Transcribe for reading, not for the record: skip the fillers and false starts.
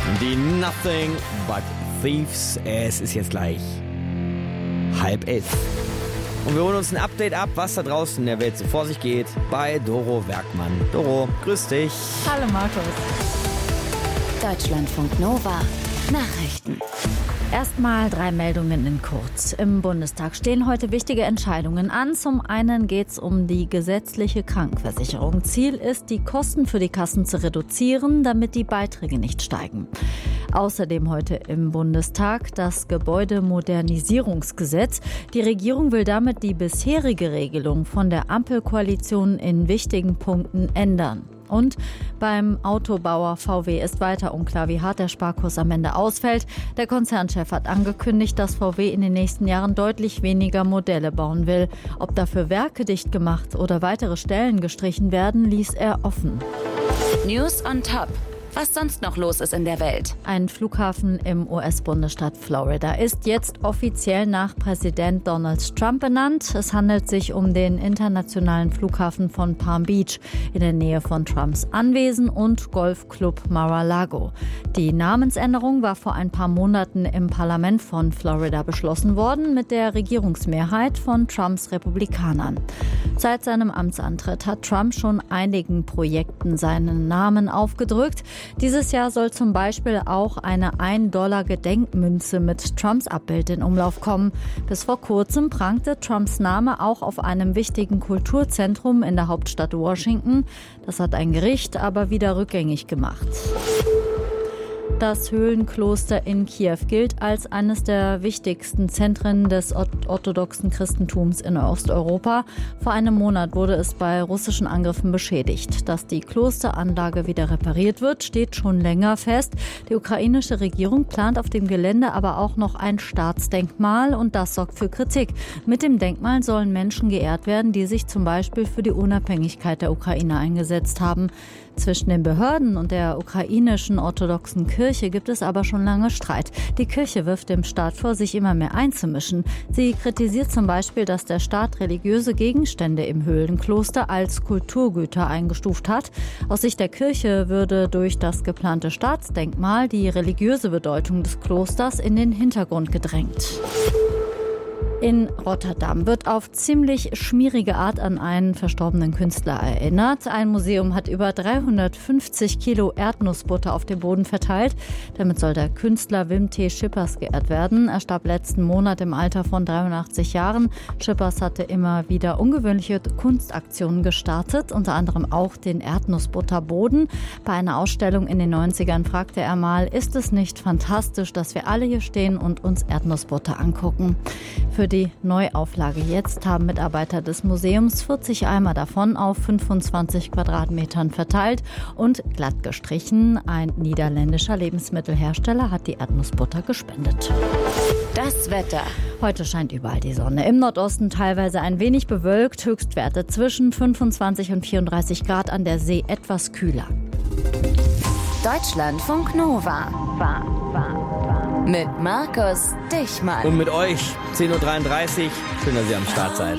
Die Nothing But Thieves. Es ist jetzt gleich 10:30. Und wir holen uns ein Update ab, was da draußen in der Welt so vor sich geht, bei Doro Werkmann. Doro, grüß dich. Hallo Markus. Deutschlandfunk Nova. Nachrichten. Erstmal 3 Meldungen in kurz. Im Bundestag stehen heute wichtige Entscheidungen an. Zum einen geht es um die gesetzliche Krankenversicherung. Ziel ist, die Kosten für die Kassen zu reduzieren, damit die Beiträge nicht steigen. Außerdem heute im Bundestag das Gebäudemodernisierungsgesetz. Die Regierung will damit die bisherige Regelung von der Ampelkoalition in wichtigen Punkten ändern. Und beim Autobauer VW ist weiter unklar, wie hart der Sparkurs am Ende ausfällt. Der Konzernchef hat angekündigt, dass VW in den nächsten Jahren deutlich weniger Modelle bauen will. Ob dafür Werke dicht gemacht oder weitere Stellen gestrichen werden, ließ er offen. News on top. Was sonst noch los ist in der Welt. Ein Flughafen im US-Bundesstaat Florida ist jetzt offiziell nach Präsident Donald Trump benannt. Es handelt sich um den internationalen Flughafen von Palm Beach in der Nähe von Trumps Anwesen und Golfclub Mar-a-Lago. Die Namensänderung war vor ein paar Monaten im Parlament von Florida beschlossen worden mit der Regierungsmehrheit von Trumps Republikanern. Seit seinem Amtsantritt hat Trump schon einigen Projekten seinen Namen aufgedrückt. Dieses Jahr soll zum Beispiel auch eine $1-Gedenkmünze mit Trumps Abbild in Umlauf kommen. Bis vor kurzem prangte Trumps Name auch auf einem wichtigen Kulturzentrum in der Hauptstadt Washington. Das hat ein Gericht aber wieder rückgängig gemacht. Das Höhlenkloster in Kiew gilt als eines der wichtigsten Zentren des orthodoxen Christentums in Osteuropa. Vor einem Monat wurde es bei russischen Angriffen beschädigt. Dass die Klosteranlage wieder repariert wird, steht schon länger fest. Die ukrainische Regierung plant auf dem Gelände aber auch noch ein Staatsdenkmal und das sorgt für Kritik. Mit dem Denkmal sollen Menschen geehrt werden, die sich zum Beispiel für die Unabhängigkeit der Ukraine eingesetzt haben. Zwischen den Behörden und der ukrainischen orthodoxen Kirche gibt es aber schon lange Streit. Die Kirche wirft dem Staat vor, sich immer mehr einzumischen. Sie kritisiert zum Beispiel, dass der Staat religiöse Gegenstände im Höhlenkloster als Kulturgüter eingestuft hat. Aus Sicht der Kirche würde durch das geplante Staatsdenkmal die religiöse Bedeutung des Klosters in den Hintergrund gedrängt. In Rotterdam wird auf ziemlich schmierige Art an einen verstorbenen Künstler erinnert. Ein Museum hat über 350 Kilo Erdnussbutter auf dem Boden verteilt. Damit soll der Künstler Wim T. Schippers geehrt werden. Er starb letzten Monat im Alter von 83 Jahren. Schippers hatte immer wieder ungewöhnliche Kunstaktionen gestartet, unter anderem auch den Erdnussbutterboden. Bei einer Ausstellung in den 90ern fragte er mal, ist es nicht fantastisch, dass wir alle hier stehen und uns Erdnussbutter angucken? Für die Neuauflage jetzt haben Mitarbeiter des Museums 40 Eimer davon auf 25 Quadratmetern verteilt und glatt gestrichen. Ein niederländischer Lebensmittelhersteller hat die Erdnussbutter gespendet. Das Wetter. Heute scheint überall die Sonne. Im Nordosten teilweise ein wenig bewölkt. Höchstwerte zwischen 25 und 34 Grad, an der See etwas kühler. Deutschlandfunk Nova. Mit Markus Dichmann. Und mit euch 10:33 Uhr. Schön, dass ihr am Start seid.